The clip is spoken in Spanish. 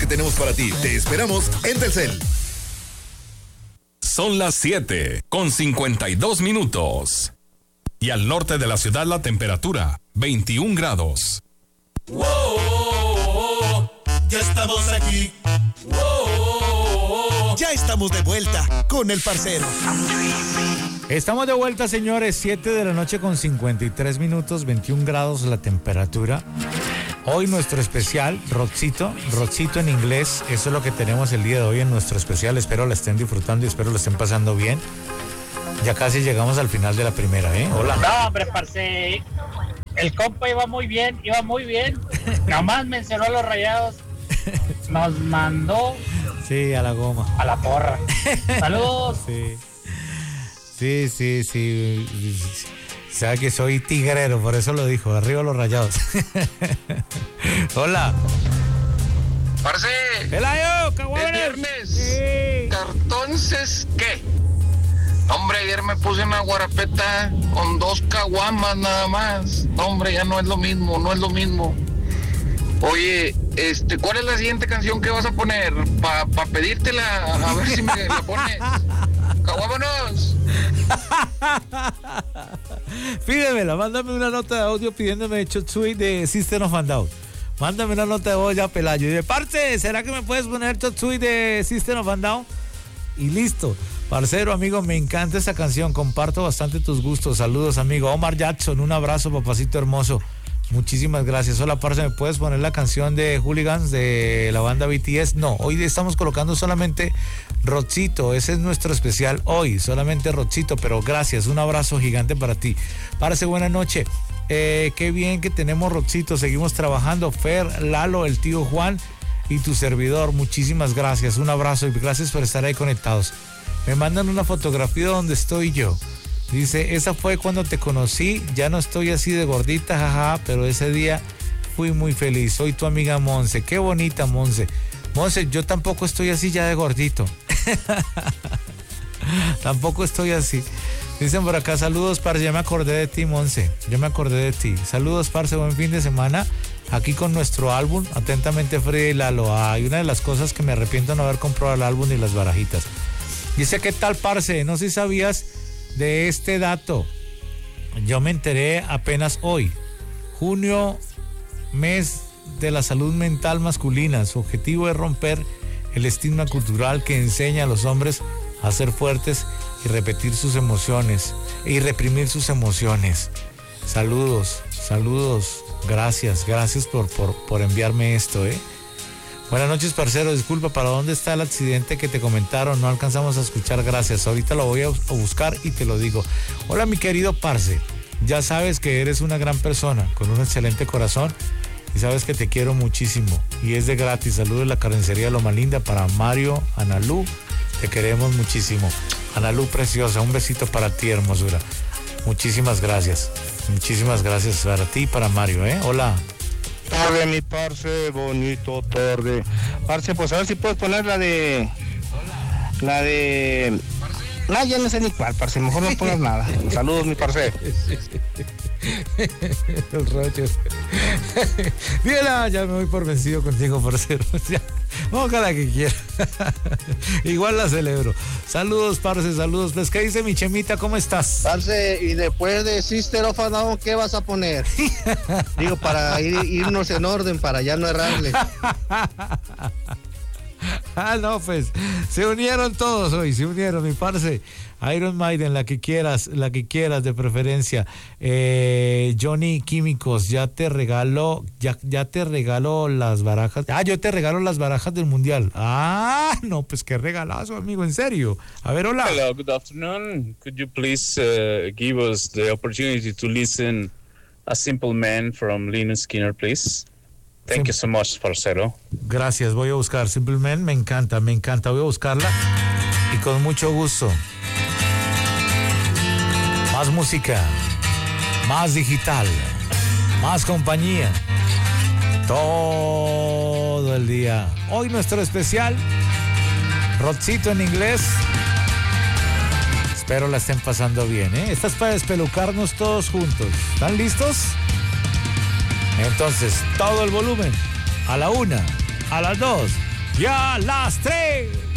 que tenemos para ti. Te esperamos en Telcel. Son las 7:52. Y al norte de la ciudad la temperatura, 21 grados. ¡Wow! Ya estamos aquí. ¡Wow! Ya estamos de vuelta con el parcero. Estamos de vuelta, señores. 7:53, 21 grados la temperatura. Hoy nuestro especial, Rockcito en inglés. Eso es lo que tenemos el día de hoy en nuestro especial. Espero la estén disfrutando y espero lo estén pasando bien. Ya casi llegamos al final de la primera, ¿eh? Hola. No, hombre, parce. El compa iba muy bien. Nomás mencionó a los Rayados. Nos mandó. Sí, a la goma. A la porra. Saludos. Sí. Sabe que soy tigrero, por eso lo dijo. Arriba los Rayados. Hola. Parce. Pelayo, ¿Es viernes? Sí. ¿Cartonces qué? Hombre, ayer me puse una guarapeta con 2 caguamas nada más. Hombre, ya no es lo mismo. Oye, ¿cuál es la siguiente canción que vas a poner? Pa pedírtela, a ver si me la pones. ¡Caguámonos! Pídemela, mándame una nota de audio pidiéndome Chop Suey de System of a Down. Mándame una nota de voz ya, Pelayo. Y de parce, ¿será que me puedes poner Chop Suey de System of a Down? Y listo. Parcero, amigo, me encanta esta canción. Comparto bastante tus gustos. Saludos, amigo. Omar Jackson, un abrazo, papacito hermoso. Muchísimas gracias. Hola, parce, ¿me puedes poner la canción de Hooligans de la banda BTS? No, hoy estamos colocando solamente Rockcito. Ese es nuestro especial hoy, solamente Rockcito, pero gracias, un abrazo gigante para ti. Parce, buena noche. Qué bien que tenemos Rockcito, seguimos trabajando. Fer, Lalo, el tío Juan y tu servidor, muchísimas gracias. Un abrazo y gracias por estar ahí conectados. Me mandan una fotografía donde estoy yo. Dice, esa fue cuando te conocí, ya no estoy así de gordita, jaja, pero ese día fui muy feliz. Soy tu amiga Monse. Qué bonita, Monse. Monse, yo tampoco estoy así ya de gordito. Tampoco estoy así. Dicen por acá, saludos, parce, ya me acordé de ti, Monse. Ya me acordé de ti. Saludos, parce, buen fin de semana. Aquí con nuestro álbum, atentamente Freddy y Lalo. Hay una de las cosas que me arrepiento de no haber comprado el álbum y las barajitas. Dice, ¿qué tal, parce? No sé si sabías de este dato. Yo me enteré apenas hoy. Junio, mes de la salud mental masculina. Su objetivo es romper el estigma cultural que enseña a los hombres a ser fuertes y reprimir sus emociones. Saludos. Gracias por enviarme esto, Buenas noches, parcero. Disculpa, ¿para dónde está el accidente que te comentaron? No alcanzamos a escuchar, gracias. Ahorita lo voy a buscar y te lo digo. Hola, mi querido parce. Ya sabes que eres una gran persona, con un excelente corazón, y sabes que te quiero muchísimo. Y es de gratis. Saludos de la carnicería Loma Linda para Mario, Analú. Te queremos muchísimo. Analú, preciosa, un besito para ti, hermosura. Muchísimas gracias para ti y para Mario, Hola. Tarde, mi parce, bonito tarde. Parce, pues a ver si puedes poner la de... No, ya no sé ni cuál, parce, mejor no pongas nada. Saludos, mi parce. El rollo. Dígala, ya me voy por vencido contigo, parcero. Ponga la que quiera. Igual la celebro. Saludos, parce, saludos. Pues, ¿qué dice mi Chemita? ¿Cómo estás? Parce, y después de Sister of a Down, ¿qué vas a poner? Digo, para irnos en orden, para ya no errarle. No, pues, se unieron todos hoy, mi parce. Iron Maiden, la que quieras de preferencia. Johnny Químicos, ya te regalo las barajas. Yo te regalo las barajas del mundial. No, pues qué regalazo, amigo, en serio. A ver, hola. Hello, good afternoon. Could you please give us the opportunity to listen A Simple Man from Lynyrd Skynyrd, please? Thank you so much, parcero. Gracias, voy a buscar Simple Man, me encanta, voy a buscarla y con mucho gusto. Más música, más digital, más compañía, todo el día. Hoy nuestro especial, Rockcito en inglés. Espero la estén pasando bien, Esta es para despelucarnos todos juntos. ¿Están listos? Entonces, todo el volumen, a la 1, a las 2, Y a las 3.